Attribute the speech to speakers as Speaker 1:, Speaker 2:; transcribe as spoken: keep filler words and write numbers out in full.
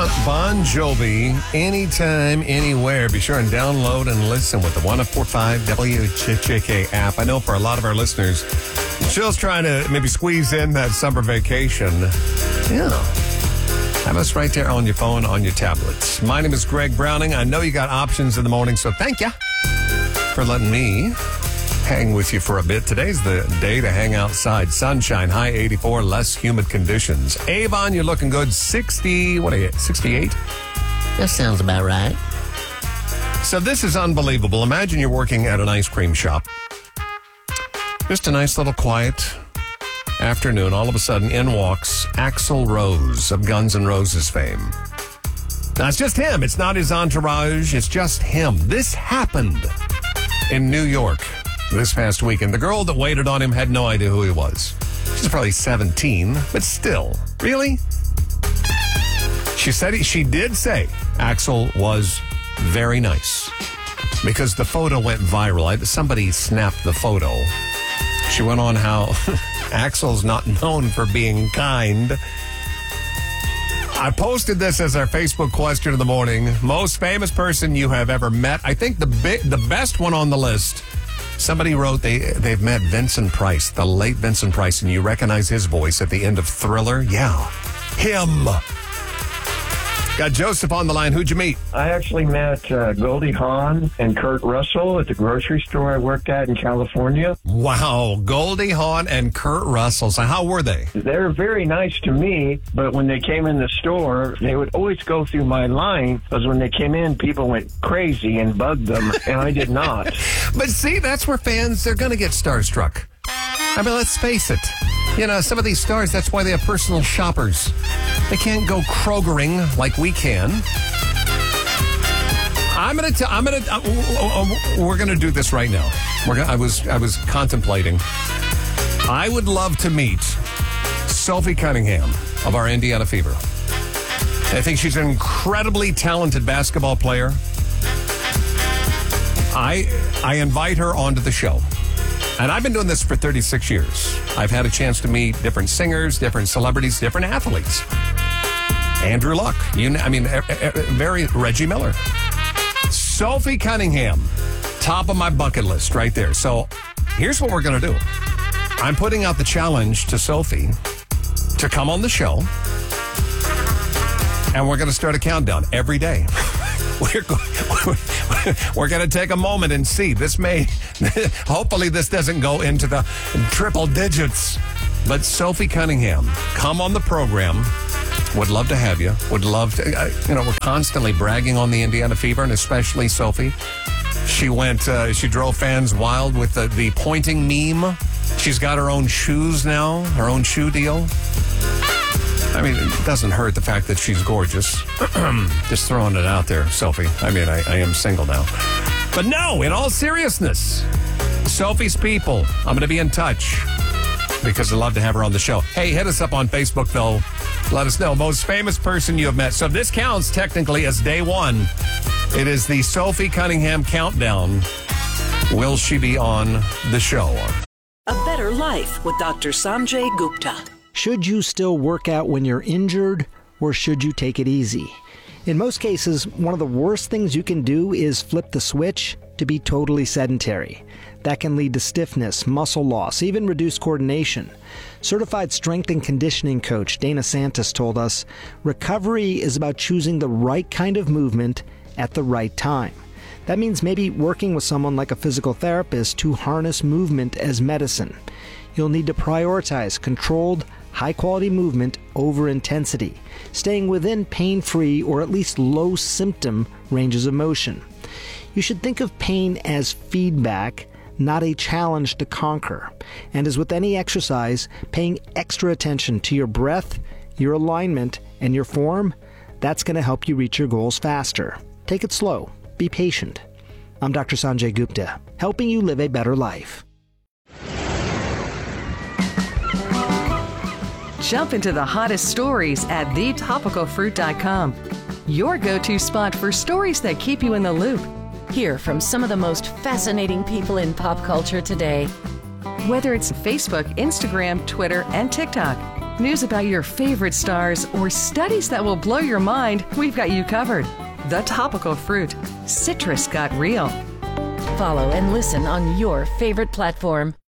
Speaker 1: Bon, Bon Jovi, anytime, anywhere. Be sure and download and listen with the one oh four point five W J K app. I know for a lot of our listeners, Jill's trying to maybe squeeze in that summer vacation. Yeah. Have us right there on your phone, on your tablets. My name is Greg Browning. I know you got options in the morning, so thank you for letting me hang with you for a bit. Today's the day to hang outside. Sunshine, high eighty-four, less humid conditions. Avon, you're looking good. sixty, what are you, sixty-eight?
Speaker 2: That sounds about right.
Speaker 1: So this is unbelievable. Imagine you're working at an ice cream shop. Just a nice little quiet afternoon. All of a sudden, in walks Axl Rose of Guns N' Roses fame. Now, it's just him. It's not his entourage. It's just him. This happened in New York this past weekend. The girl that waited on him had no idea who he was. She's probably seventeen, but still. Really? She said he, she did say Axl was very nice because the photo went viral. I, somebody snapped the photo. She went on how Axl's not known for being kind. I posted this as our Facebook question of the morning. Most famous person you have ever met. I think the big, the best one on the list, somebody wrote they, they've met Vincent Price, the late Vincent Price, and you recognize his voice at the end of Thriller? Yeah, him. Got Joseph on the line. Who'd you meet?
Speaker 3: I actually met uh, Goldie Hawn and Kurt Russell at the grocery store I worked at in California.
Speaker 1: Wow, Goldie Hawn and Kurt Russell. So how were they?
Speaker 3: They were very nice to me, but when they came in the store, they would always go through my line, because when they came in, people went crazy and bugged them, and I did not.
Speaker 1: But see, that's where fans, they're going to get starstruck. I mean, let's face it. You know, some of these stars, that's why they have personal shoppers. They can't go Krogering like we can. I'm gonna. T- I'm gonna. Uh, uh, we're gonna do this right now. We're. Gonna, I was. I was contemplating. I would love to meet Sophie Cunningham of our Indiana Fever. I think she's an incredibly talented basketball player. I. I invite her onto the show. And I've been doing this for thirty-six years. I've had a chance to meet different singers, different celebrities, different athletes. Andrew Luck, you, I mean, very Reggie Miller. Sophie Cunningham, top of my bucket list right there. So here's what we're going to do. I'm putting out the challenge to Sophie to come on the show, and we're going to start a countdown every day. We're going, we're going to take a moment and see. This may, hopefully this doesn't go into the triple digits. But Sophie Cunningham, come on the program. Would love to have you. Would love to, uh, you know, we're constantly bragging on the Indiana Fever, and especially Sophie. She went, uh, she drove fans wild with the, the pointing meme. She's got her own shoes now, her own shoe deal. I mean, it doesn't hurt the fact that she's gorgeous. Just throwing it out there, Sophie. I mean, I, I am single now. But no, in all seriousness, Sophie's people, I'm going to be in touch because I'd love to have her on the show. Hey, hit us up on Facebook, though. Let us know. Most famous person you have met. So this counts technically as day one. It is the Sophie Cunningham countdown. Will she be on the show?
Speaker 4: A Better Life with Doctor Sanjay Gupta.
Speaker 5: Should you still work out when you're injured, or should you take it easy? In most cases, one of the worst things you can do is flip the switch to be totally sedentary. That can lead to stiffness, muscle loss, even reduced coordination. Certified strength and conditioning coach Dana Santos told us, recovery is about choosing the right kind of movement at the right time. That means maybe working with someone like a physical therapist to harness movement as medicine. You'll need to prioritize controlled, high-quality movement over intensity, staying within pain-free or at least low-symptom ranges of motion. You should think of pain as feedback, not a challenge to conquer. And as with any exercise, paying extra attention to your breath, your alignment, and your form, that's going to help you reach your goals faster. Take it slow. Be patient. I'm Doctor Sanjay Gupta, helping you live a better life.
Speaker 6: Jump into the hottest stories at the topical fruit dot com. Your go-to spot for stories that keep you in the loop.
Speaker 7: Hear from some of the most fascinating people in pop culture today.
Speaker 6: Whether it's Facebook, Instagram, Twitter, and TikTok. News about your favorite stars, or studies that will blow your mind, we've got you covered. The Topical Fruit. Citrus got real.
Speaker 7: Follow and listen on your favorite platform.